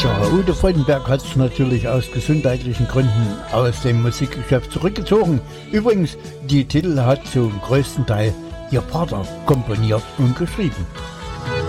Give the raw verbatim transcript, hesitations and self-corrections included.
Ja, Ute Freudenberg hat sich natürlich aus gesundheitlichen Gründen aus dem Musikgeschäft zurückgezogen. Übrigens, die Titel hat zum größten Teil ihr Vater komponiert und geschrieben.